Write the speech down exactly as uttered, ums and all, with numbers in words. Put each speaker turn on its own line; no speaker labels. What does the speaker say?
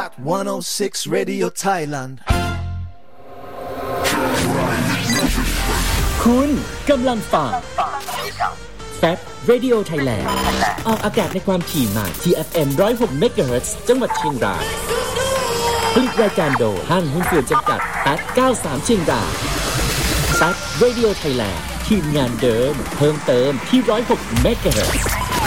Hot หนึ่งศูนย์หก Radio Thailand
คุณกำลังฟัง แฟบ Radio Thailand ออกอากาศในความถี่ใหม่ ที เอฟ เอ็ม หนึ่งศูนย์หก เมกะเฮิรตซ์ จังหวัดเชียงรายผลิตรายการโดยห้างหุ้นส่วนจำกัด แปด เก้า สาม เชียงราย แฟบ Radio Thailand ทีมงานเดิมเพิ่มเติมที่ หนึ่งศูนย์หก เมกะเฮิรตซ์